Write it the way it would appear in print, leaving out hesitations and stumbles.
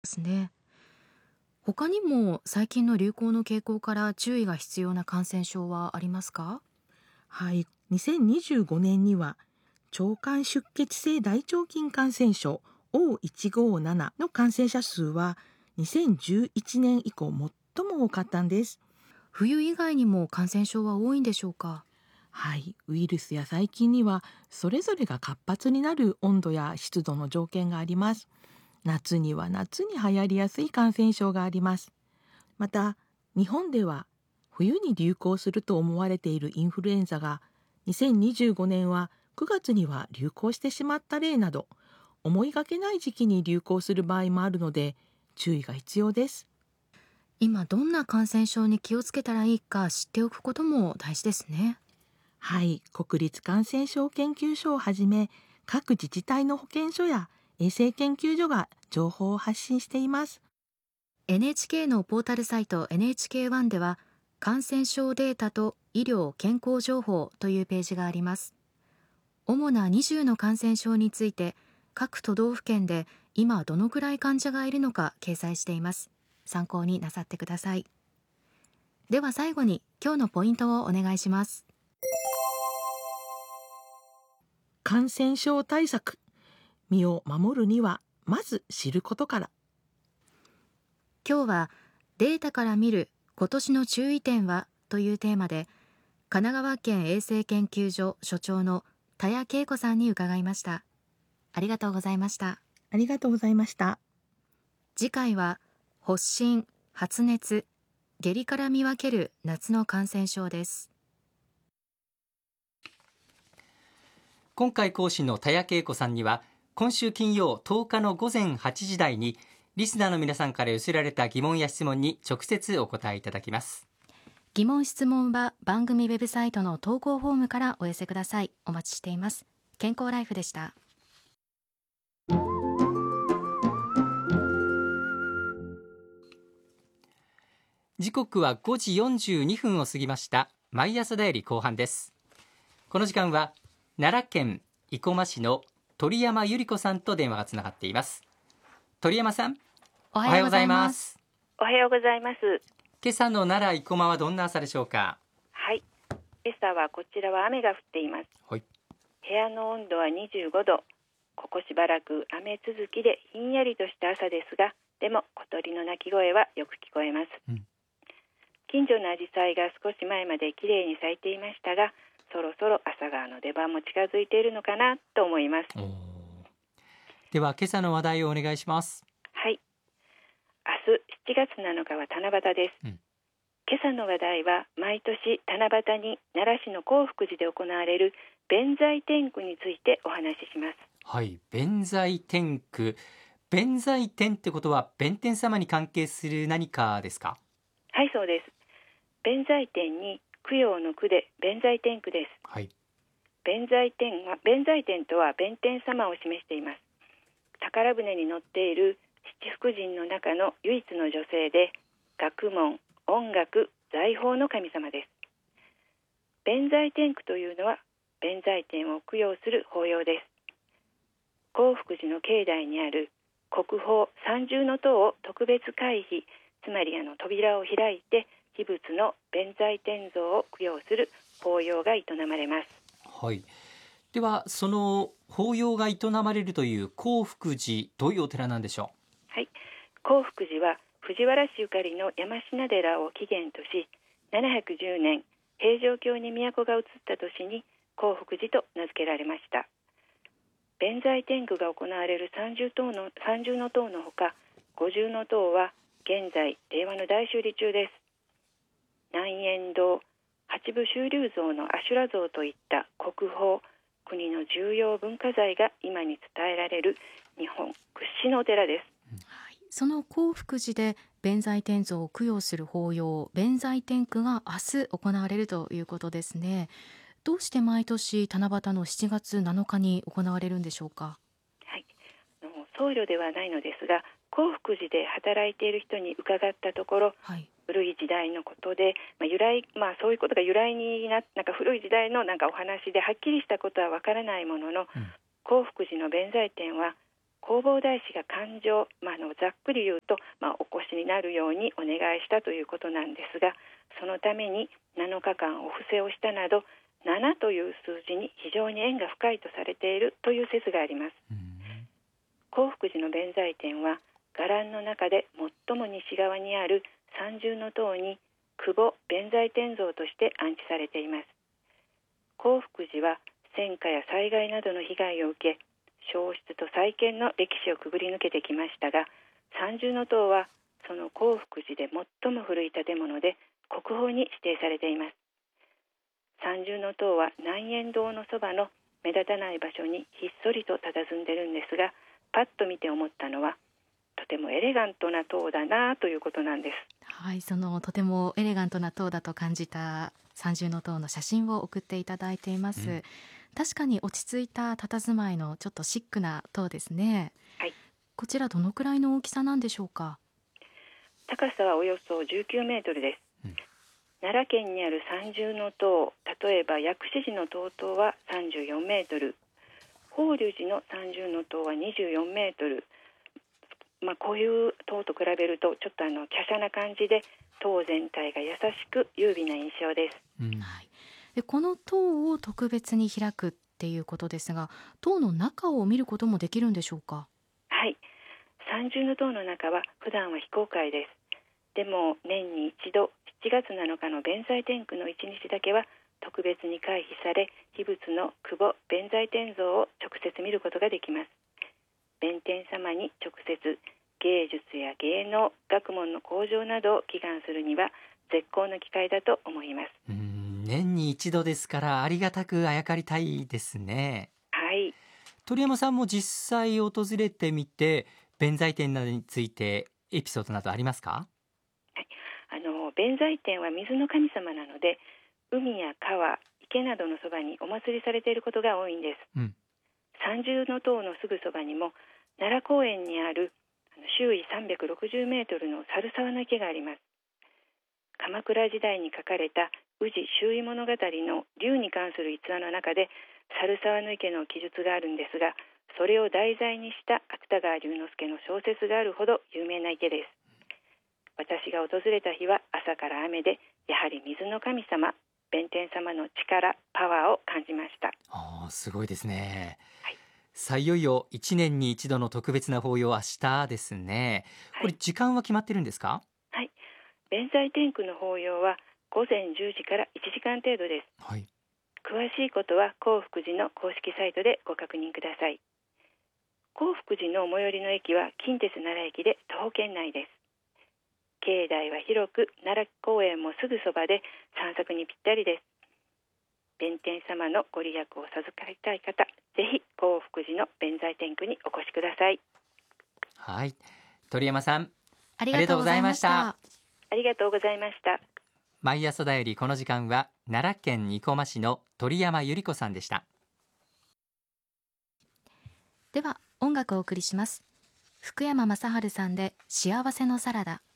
ですね。他にも最近の流行の傾向から注意が必要な感染症はありますか？ はい、2025年には腸管出血性大腸菌感染症 O157 の感染者数は2011年以降最も多かったんです。 冬以外にも感染症は多いんでしょうか？ はい、ウイルスや細菌にはそれぞれが活発になる温度や湿度の条件があります。夏には夏に流行りやすい感染症があります。また、日本では冬に流行すると思われているインフルエンザが2025年は9月には流行してしまった例など、思いがけない時期に流行する場合もあるので注意が必要です。 今どんな感染症に気をつけたらいいか知っておくことも大事ですね。 はい、国立感染症研究所をはじめ各自治体の保健所や衛生研究所が情報を発信しています。 NHK のポータルサイト NHK-1 では感染症データと医療健康情報というページがあります。主な20の感染症について各都道府県で今どのくらい患者がいるのか掲載しています。参考になさってください。では最後に今日のポイントをお願いします。 感染症対策、身を守るにはまず知ることから。 今日はデータから見る今年の注意点はというテーマで神奈川県衛生研究所所長の田谷恵子さんに伺いました。ありがとうございました。 ありがとうございました。 次回は発疹、発熱、下痢から見分ける夏の感染症です。 今回講師の田谷恵子さんには今週金曜10日の午前8時台にリスナーの皆さんから寄せられた疑問や質問に直接お答えいただきます。 疑問質問は番組ウェブサイトの投稿フォームからお寄せください。お待ちしています。健康ライフでした。 時刻は5時42分を過ぎました。毎朝だより後半です。この時間は奈良県生駒市の鳥山由里子さんと電話がつながっています。鳥山さん、 おはようございます。 おはようございます。 今朝の奈良生駒はどんな朝でしょうか？ はい。今朝はこちらは雨が降っています。 はい。 部屋の温度は25度。ここしばらく雨続きでひんやりとした朝ですが、でも小鳥の鳴き声はよく聞こえます。近所のアジサイが少し前まで綺麗に咲いていましたが、そろそろ朝顔の出番も近づいているのかなと思います。 では今朝の話題をお願いします。 はい。明日7月7日は七夕です。今朝の話題は毎年七夕に奈良市の興福寺で行われる弁財天狗についてお話しします。 はい、弁財天狗。弁財天ってことは弁天様に関係する何かですか？ はい、そうです。弁財天に供養の供で弁財天狗です。 はい。 弁財天とは弁天様を示しています。宝船に乗っている七福神の中の唯一の女性で、学問、音楽、財宝の神様です。弁財天狗というのは弁財天を供養する法要です。興福寺の境内にある国宝三重塔を特別回避、つまり扉を開いて秘仏の弁財天像を供養する法要が営まれます。 はい。ではその法要が営まれるという興福寺、どういうお寺なんでしょはい、興福寺は藤原氏ゆかりの山科寺を起源とし、710年平城京に都が移った年に興福寺と名付けられました。弁財天狗が行われる三重塔のほか、五重塔は現在令和の大修理中です。南円堂、八部修立像の阿修羅像といった国宝、国の重要文化財が今に伝えられる日本屈指のお寺です。 その興福寺で弁財天像を供養する法要、弁財天狗が明日行われるということですね。どうして毎年七夕の7月7日に行われるんでしょうか？ はい、僧侶ではないのですが、興福寺で働いている人に伺ったところ、古い時代のことで、由来、そういうことが由来になんか古い時代のお話ではっきりしたことはわからないものの、興福寺の弁財天は弘法大師が勘定、ざっくり言うと、お越しになるようにお願いしたということなんですが、そのために7日間お布施をしたなど、7という数字に非常に縁が深いとされているという説があります。興福寺の弁財天は伽藍の中で最も西側にある三重塔に久保弁財天像として安置されています。興福寺は戦火や災害などの被害を受け、消失と再建の歴史をくぐり抜けてきましたが、三重塔はその興福寺で最も古い建物で国宝に指定されています。三重塔は南円堂のそばの目立たない場所にひっそりと佇んでるんですが、パッと見て思ったのは、とてもエレガントな塔だなということなんです。 はい、そのとてもエレガントな塔だと感じた三重塔の写真を送っていただいています。確かに落ち着いた佇まいのちょっとシックな塔ですね。 はい、 こちらどのくらいの大きさなんでしょうか。 高さはおよそ19メートルです。奈良県にある三重塔、例えば薬師寺の塔々は34メートル、法隆寺の三重塔は24メートル、こういう塔と比べるとちょっと華奢な感じで、塔全体が優しく優美な印象です。 はい、でこの塔を特別に開くっていうことですが、塔の中を見ることもできるんでしょうか。 はい、三重塔の中は普段は非公開です。でも年に一度7月7日の弁財天宮の1日だけは特別に開碑され、秘仏の久保弁財天像を直接見ることができます。弁天様に直接芸術や芸能、学問の向上などを祈願するには絶好の機会だと思います。 年に一度ですからありがたくあやかりたいですね。 はい、 鳥山さんも実際訪れてみて弁財天などについてエピソードなどありますか。 弁財天は水の神様なので、海や川、池などのそばにお祭りされていることが多いんです。三重塔のすぐそばにも奈良公園にある周囲360メートルの猿沢の池があります。鎌倉時代に書かれた宇治周囲物語の龍に関する逸話の中で猿沢の池の記述があるんですが、それを題材にした芥川龍之介の小説があるほど有名な池です。私が訪れた日は朝から雨で、やはり水の神様、弁天様の力、パワーを感じました。 すごいですね。 はい、 いよいよ1年に一度の特別な法要、明日ですね。これ時間は決まってるんですか。 はい、弁財天宮の法要は午前10時から1時間程度です。詳しいことは興福寺の公式サイトでご確認ください。興福寺の最寄りの駅は近鉄奈良駅で徒歩圏内です。境内は広く、奈良公園もすぐそばで散策にぴったりです。弁天様のご利益を授かりたい方、ぜひ興福寺の弁財天宮にお越しください。 はい、鳥山さんありがとうございました。 ありがとうございました。 毎朝だより、この時間は奈良県生駒市の鳥山由里子さんでした。 では音楽をお送りします。福山雅治さんで幸せのサラダ。